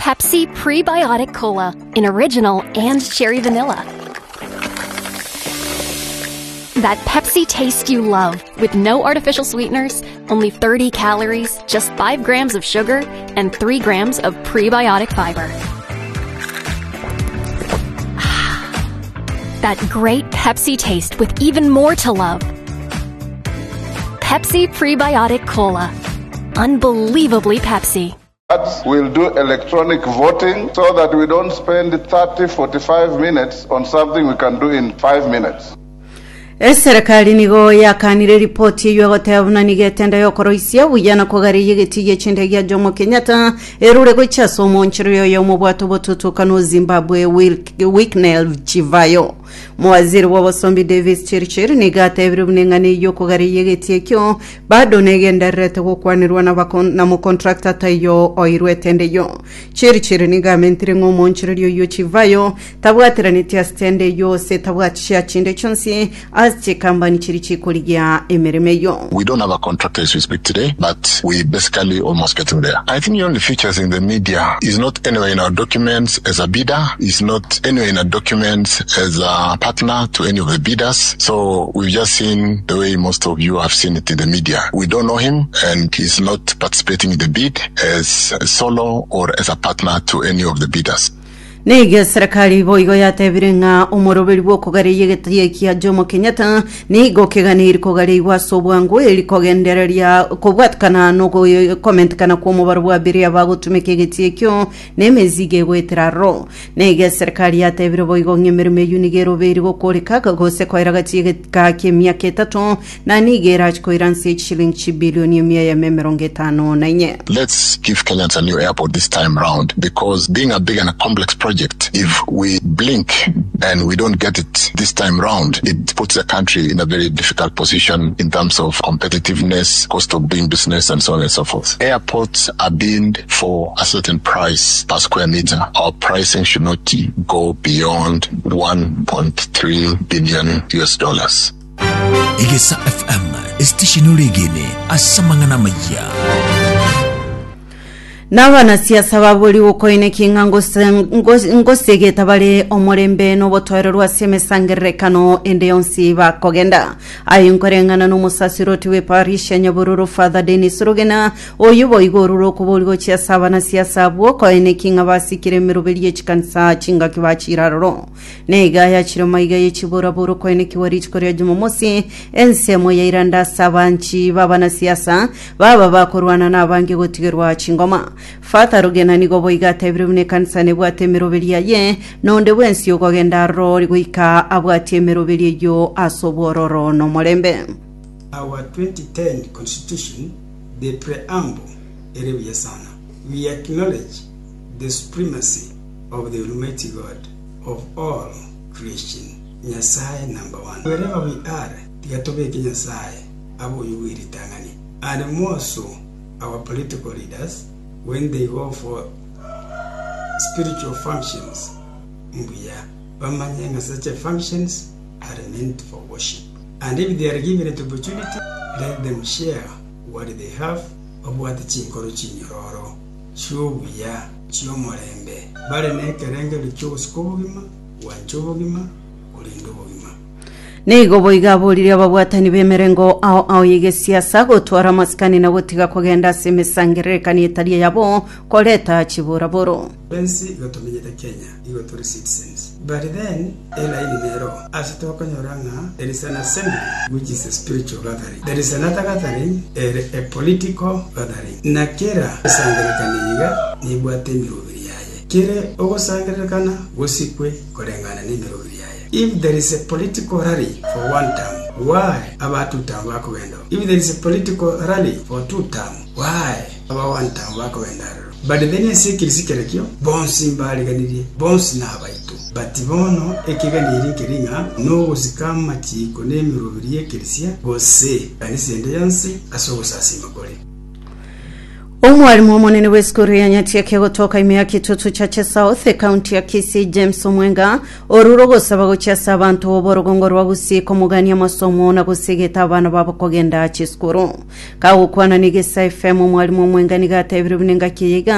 Pepsi Prebiotic Cola in original and cherry vanilla. That Pepsi taste you love, with no artificial sweeteners, only 30 calories, just 5 grams of sugar, and 3 grams of prebiotic fiber. That great Pepsi taste with even more to love. Pepsi Prebiotic Cola. Unbelievably Pepsi. We'll do electronic voting so that we don't spend 30-45 minutes on something we can do in 5 minutes. Serikali nigo yakanire ripoti y'agotabuna nigetenda yokoroisia buyana kogari yegetiye chinde ya Jomo Kenyatta erure gochaso monchiro yo mubwato botutuka no Zimbabwe Wicknell Chivayo mwaziri wa Bosombi Davis Chirchir nigata ebrubnengani yokogari yegetiye kyo bado negenderete gukwanirwa na mu contractor tayo oirwetende yo Chirchir nigamentire ngo monchiro yo Chivayo tabwateraniti astende yo se tabwatishya chinde chonsi. We don't have a contract as we speak today, but we basically almost getting there. I think the only features in the media is not anywhere in our documents as a bidder, is not anywhere in our documents as a partner to any of the bidders. So we've just seen the way most of you have seen it in the media. We don't know him, and he's not participating in the bid as a solo or as a partner to any of the bidders. Nege serikali boigo yatebirenga umoroberi bwoko gari yegetiye kia Jomo Kenyatta nigo keganiri kogari wasobwangu elikogendereria kobwatkana no comment kana ko mubaru wa biria bagutumeke getiye kyo nemezige wetraro nege serikali yatebire boigo ngemerme yunigero beri gokoreka gose kwairagatiye ka kemia ketato na nigera koiranse shilingi bilioni 150 Let's give Kenyans a new airport this time round, because being a big and a complex project, if we blink and we don't get it this time round, it puts the country in a very difficult position in terms of competitiveness, cost of doing business, and so on and so forth. Airports are binned for a certain price per square meter. Our pricing should not go beyond $1.3 billion. Igesa FM, station regine asamangana maya. Nabana siasa babuli ukoine kinga ngosege tabale omorembe no botorerwa semesangerekano ende yonsi bakogenda ayunkorengana no musasiroti we parish ya Nyabururu Father Dennis Rugena oyubo igoruro kubulgo cia sabana siasa bwokoine kinga basikire mirubeliye chikansa chinga kibachiraro nega ya chiromaiga yechibura buru koine kiwari korea Jumamosi ensemo ya iranda sabanchi babana siasa baba bakorwana nabange gotigerwa chingoma Fata Rugena nigo boiga tebrumne kansane bwate merobelia ye nonde wensi okogenda ro ligwika abwate merobelia yo asobororo no molembe. Our 2010 constitution, the preamble erebiya sana. We acknowledge the supremacy of the Almighty God of all creation. Nyasaye number one. Wherever we are, tigatobeke Nyasaye abo yuwiri tangani. And more so our political leaders, when they go for spiritual functions, such functions are meant for worship. And if they are given an opportunity, let them share what they have of what the chinkoro chinyoro, chuya, chiomorembe, barene kerenge luchoskovima, wanchovima, ulindovima. Nego boiga boliri ababwatani bemerengo ao yege siasa gotwara maskani na gotiga kogenda semesangerekani etalia yabo koleta chibura boro. Bensi gotomenyete Kenya, igotori citizens. But then, ela inero, as talk on Yoranga, there is an assembly, which is a spiritual gathering. There is another gathering, a political gathering. Nakera sangerekaniga ni bwate mirubiriaye. Kire ogo sangerekana gosikwe korengana ni mirubiriaye. If there is a political rally for one term, why about 2 term wako wendo? If there is a political rally for 2 term, why about 1 term wako wendo? But then you see kirisikirekyo, bonsi mbali ganiri, bonsi na abaitu. But bono ekiganiri kiringa, no zikama chiko nemirubirie kirisia, gose kanisende yansi asogo sasi magole. Umwalimu munene w'eskuru ya Nyatike gotoka imya kitutu cha South County ya Kisii James Omwenga orurogo sabago cha abantu oborogongo rwagusi komugania masomo na gusegeta abana babo kogenda chiskuru kawo kwana nigesa FM umwalimu Omwenga nigata ibirubinenga kiyiga